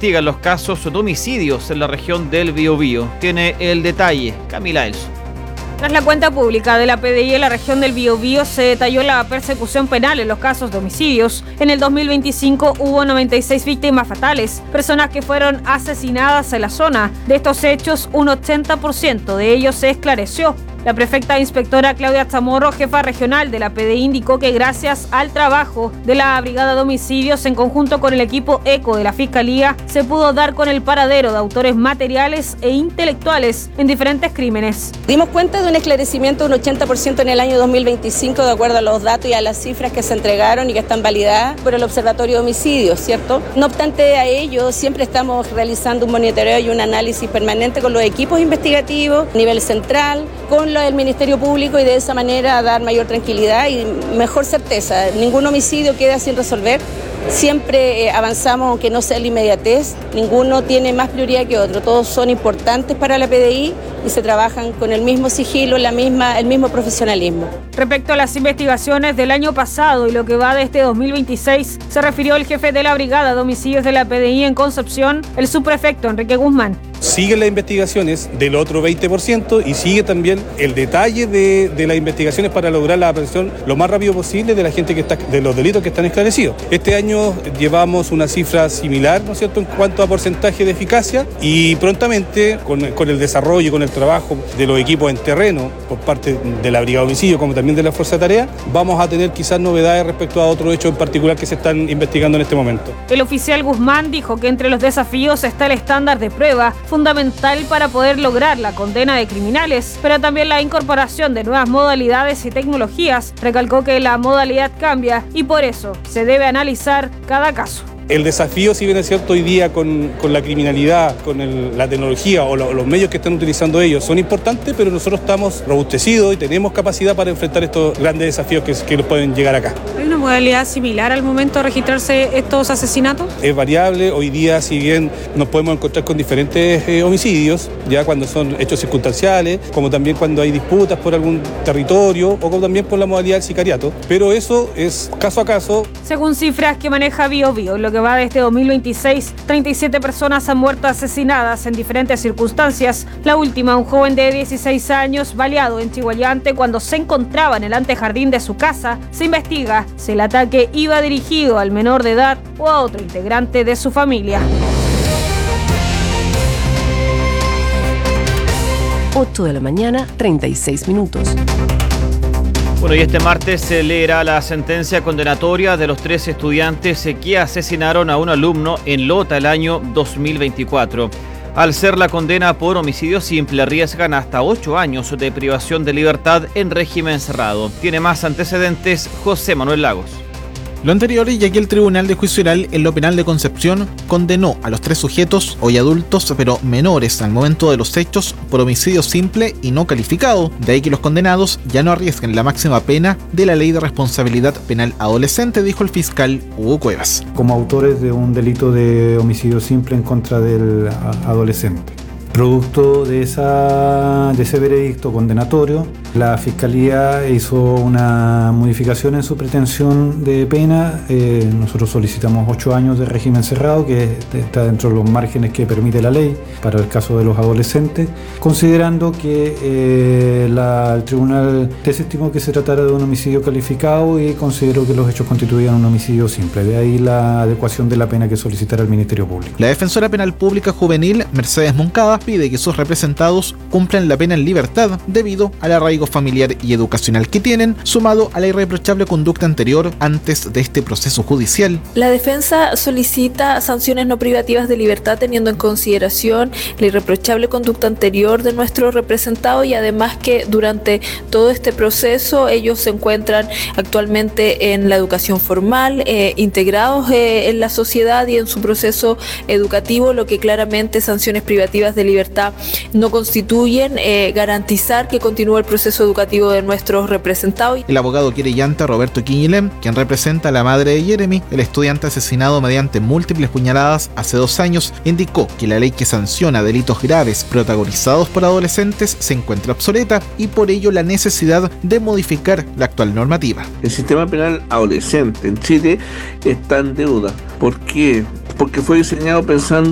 investigan los casos de homicidios en la región del Biobío. Tiene el detalle Camila Elson. Tras la cuenta pública de la PDI en la región del Biobío, se detalló la persecución penal en los casos de homicidios. En el 2025 hubo 96 víctimas fatales, personas que fueron asesinadas en la zona. De estos hechos, un 80% de ellos se esclareció. La prefecta inspectora Claudia Chamorro, jefa regional de la PDI, indicó que gracias al trabajo de la Brigada de Homicidios en conjunto con el equipo ECO de la Fiscalía, se pudo dar con el paradero de autores materiales e intelectuales en diferentes crímenes. Dimos cuenta de un esclarecimiento de un 80% en el año 2025, de acuerdo a los datos y a las cifras que se entregaron y que están validadas por el Observatorio de Homicidios, ¿cierto? No obstante a ello, siempre estamos realizando un monitoreo y un análisis permanente con los equipos investigativos a nivel central, con el Ministerio Público, y de esa manera dar mayor tranquilidad y mejor certeza. Ningún homicidio queda sin resolver. Siempre avanzamos aunque no sea la inmediatez, ninguno tiene más prioridad que otro, todos son importantes para la PDI y se trabajan con el mismo sigilo, el mismo profesionalismo. Respecto a las investigaciones del año pasado y lo que va de este 2026, se refirió el jefe de la Brigada de Homicidios de la PDI en Concepción, el subprefecto Enrique Guzmán. Siguen las investigaciones del otro 20% y sigue también el detalle de las investigaciones para lograr la aprehensión lo más rápido posible de la gente de los delitos que están esclarecidos. Este año llevamos una cifra similar, ¿no es cierto?, en cuanto a porcentaje de eficacia, y prontamente con el desarrollo y con el trabajo de los equipos en terreno por parte de la Brigada de Homicidio como también de la Fuerza de Tarea, vamos a tener quizás novedades respecto a otros hechos en particular que se están investigando en este momento. El oficial Guzmán dijo que entre los desafíos está el estándar de prueba, fundamental para poder lograr la condena de criminales, pero también la incorporación de nuevas modalidades y tecnologías. Recalcó que la modalidad cambia y por eso se debe analizar cada caso. El desafío, si bien es cierto, hoy día con la criminalidad, con la tecnología o los medios que están utilizando ellos son importantes, pero nosotros estamos robustecidos y tenemos capacidad para enfrentar estos grandes desafíos que nos pueden llegar acá. ¿Hay una modalidad similar al momento de registrarse estos asesinatos? Es variable. Hoy día, si bien nos podemos encontrar con diferentes homicidios, ya cuando son hechos circunstanciales, como también cuando hay disputas por algún territorio o como también por la modalidad del sicariato, pero eso es caso a caso. Según cifras que maneja Biobío, lo que va de este 2026, 37 personas han muerto asesinadas en diferentes circunstancias. La última, un joven de 16 años baleado en Chihuayante cuando se encontraba en el antejardín de su casa. Se investiga si el ataque iba dirigido al menor de edad o a otro integrante de su familia. 8 de la mañana, 36 minutos. Bueno, y este martes se leerá la sentencia condenatoria de los 3 estudiantes que asesinaron a un alumno en Lota el año 2024. Al ser la condena por homicidio simple, arriesgan hasta 8 años de privación de libertad en régimen cerrado. Tiene más antecedentes José Manuel Lagos. Lo anterior, ya que el Tribunal de Juicio Oral en lo Penal de Concepción condenó a los 3 sujetos, hoy adultos, pero menores al momento de los hechos, por homicidio simple y no calificado. De ahí que los condenados ya no arriesgan la máxima pena de la Ley de Responsabilidad Penal Adolescente, dijo el fiscal Hugo Cuevas. Como autores de un delito de homicidio simple en contra del adolescente. Producto de ese veredicto condenatorio, la Fiscalía hizo una modificación en su pretensión de pena. Nosotros solicitamos 8 años de régimen cerrado, que está dentro de los márgenes que permite la ley para el caso de los adolescentes, considerando que el tribunal desestimó que se tratara de un homicidio calificado y consideró que los hechos constituían un homicidio simple. De ahí la adecuación de la pena que solicitara el Ministerio Público. La defensora penal pública juvenil, Mercedes Moncada, pide que sus representados cumplan la pena en libertad debido al arraigo familiar y educacional que tienen, sumado a la irreprochable conducta anterior antes de este proceso judicial. La defensa solicita sanciones no privativas de libertad teniendo en consideración la irreprochable conducta anterior de nuestro representado y además que durante todo este proceso ellos se encuentran actualmente en la educación formal, integrados en la sociedad y en su proceso educativo, lo que claramente sanciones privativas de libertad no constituyen. Garantizar que continúe el proceso educativo de nuestros representados. El abogado querellante Roberto Quiñilem, quien representa a la madre de Jeremy, el estudiante asesinado mediante múltiples puñaladas hace 2 años, indicó que la ley que sanciona delitos graves protagonizados por adolescentes se encuentra obsoleta y por ello la necesidad de modificar la actual normativa. El sistema penal adolescente en Chile está en deuda. ¿Por qué? Porque fue diseñado pensando